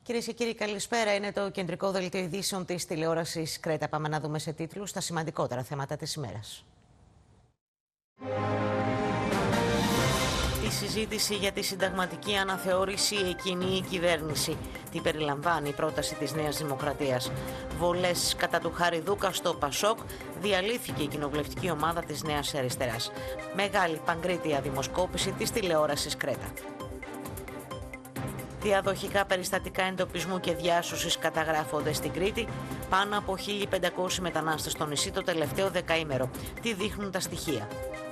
Κυρίες και κύριοι, καλησπέρα. Είναι το κεντρικό δελτίο ειδήσεων της τηλεόρασης Κρέτα. Πάμε να δούμε σε τίτλους τα σημαντικότερα θέματα της ημέρας. Η συζήτηση για τη συνταγματική αναθεώρηση εκκινεί η κυβέρνηση. Τι περιλαμβάνει η πρόταση της Νέας Δημοκρατίας. Βολές κατά του Χαριδούκα στο Πασόκ. Διαλύθηκε η κοινοβουλευτική ομάδα της Νέας Αριστεράς. Μεγάλη παγκρίτια δημοσκόπηση της τηλεόρασης Κρέτα. Διαδοχικά περιστατικά εντοπισμού και διάσωσης καταγράφονται στην Κρήτη. Πάνω από 1.500 μετανάστες στο νησί το τελευταίο δεκαήμερο. Τι δείχνουν τα στοιχεία.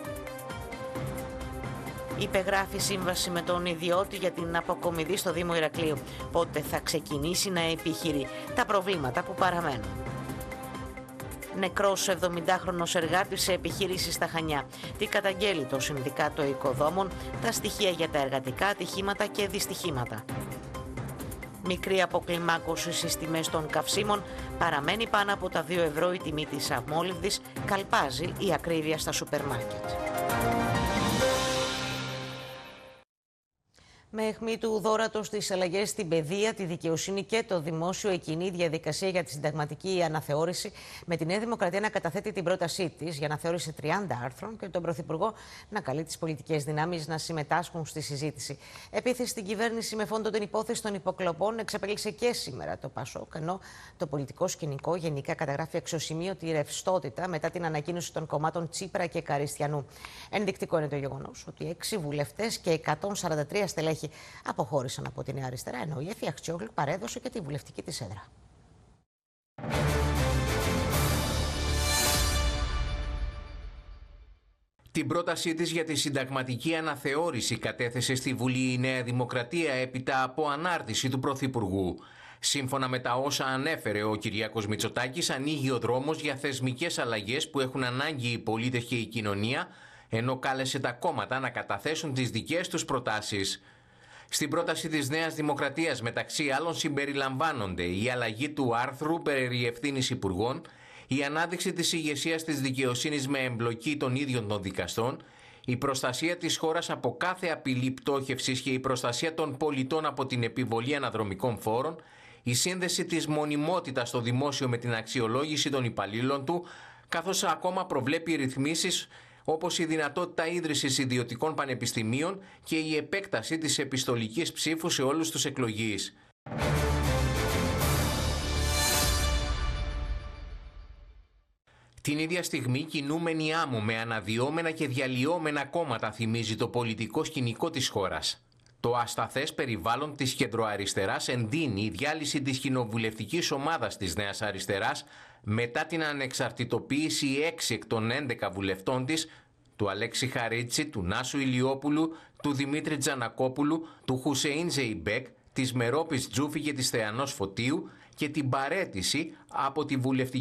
Υπεγράφει σύμβαση με τον ιδιώτη για την αποκομιδή στο Δήμο Ηρακλείου. Πότε θα ξεκινήσει να επιχειρεί. Τα προβλήματα που παραμένουν. Νεκρός 70χρονος εργάτης σε επιχείρηση στα Χανιά. Τι καταγγέλει το Συνδικάτο Οικοδόμων, τα στοιχεία για τα εργατικά ατυχήματα και δυστυχήματα. Μικρή αποκλιμάκωση στις τιμές των καυσίμων, παραμένει πάνω από τα 2 ευρώ η τιμή της αμόλυβδης, καλπάζει η ακρίβεια στα σούπερ μάρκετ. Με αιχμή του δώρατος στις αλλαγές στην παιδεία, τη δικαιοσύνη και το δημόσιο, εκκινεί η διαδικασία για τη συνταγματική αναθεώρηση, με τη Νέα Δημοκρατία να καταθέτει την πρότασή της για αναθεώρηση 30 άρθρων και τον Πρωθυπουργό να καλεί τις πολιτικές δυνάμεις να συμμετάσχουν στη συζήτηση. Επίθεση στην κυβέρνηση με φόντο την υπόθεση των υποκλοπών εξαπέλυξε και σήμερα το Πασόκ, ενώ το πολιτικό σκηνικό γενικά καταγράφει αξιοσημείωτη ρευστότητα μετά την ανακοίνωση των κομμάτων Τσίπρα και Καριστιανού. Ενδεικτικό είναι το γεγονός ότι 6 βουλευτές και 143 στελέχη αποχώρησαν από τη Νέα Αριστερά, ενώ η Εφη Αξιόγλου παρέδωσε και τη βουλευτική της έδρα. Την πρότασή της για τη συνταγματική αναθεώρηση κατέθεσε στη Βουλή η Νέα Δημοκρατία έπειτα από ανάρτηση του Πρωθυπουργού. Σύμφωνα με τα όσα ανέφερε ο Κυριάκος Μητσοτάκης, ανοίγει ο δρόμος για θεσμικές αλλαγές που έχουν ανάγκη οι πολίτες και η κοινωνία, ενώ κάλεσε τα κόμματα να καταθέσουν τις δικές τους προτάσεις. Στην πρόταση της Νέας Δημοκρατίας, μεταξύ άλλων, συμπεριλαμβάνονται η αλλαγή του άρθρου περί ευθύνης υπουργών, η ανάδειξη της ηγεσίας της δικαιοσύνης με εμπλοκή των ίδιων των δικαστών, η προστασία της χώρας από κάθε απειλή πτώχευσης και η προστασία των πολιτών από την επιβολή αναδρομικών φόρων, η σύνδεση της μονιμότητας στο δημόσιο με την αξιολόγηση των υπαλλήλων του, καθώς ακόμα προβλέπει ρυθμίσεις όπως η δυνατότητα ίδρυσης ιδιωτικών πανεπιστημίων και η επέκταση της επιστολικής ψήφου σε όλους τους εκλογείς. Την ίδια στιγμή, κινούμενη άμμο με αναδυόμενα και διαλυόμενα κόμματα θυμίζει το πολιτικό σκηνικό της χώρας. Το ασταθές περιβάλλον της κεντροαριστεράς εντείνει η διάλυση της κοινοβουλευτικής ομάδας της Νέας Αριστεράς μετά την ανεξαρτητοποίηση 6 εκ των 11 βουλευτών της, του Αλέξη Χαρίτση, του Νάσου Ηλιόπουλου, του Δημήτρη Τζανακόπουλου, του Χουσεΐν Ζεϊμπέκ, της Μερόπης Τζούφη και της Θεανός Φωτίου, και την παραίτηση από τη βουλευτική